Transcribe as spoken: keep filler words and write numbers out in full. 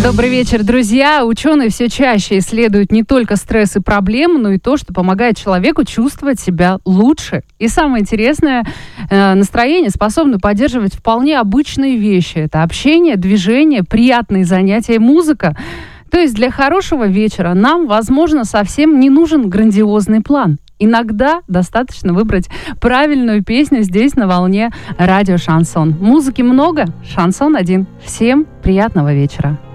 Добрый вечер, друзья. Ученые все чаще исследуют не только стресс и проблемы, но и то, что помогает человеку чувствовать себя лучше. И самое интересное, настроение способно поддерживать вполне обычные вещи. Это общение, движение, приятные занятия, музыка. То есть для хорошего вечера нам, возможно, совсем не нужен грандиозный план. Иногда достаточно выбрать правильную песню здесь на волне радио Шансон. Музыки много, шансон один. Всем приятного вечера.